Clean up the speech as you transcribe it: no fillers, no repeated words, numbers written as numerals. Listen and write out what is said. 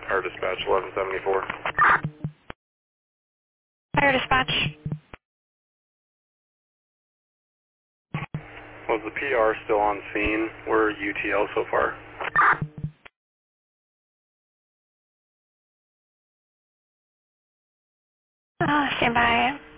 Fire Dispatch 1174. Fire Dispatch. Was the PR still on scene? We're UTL so far. Stand by.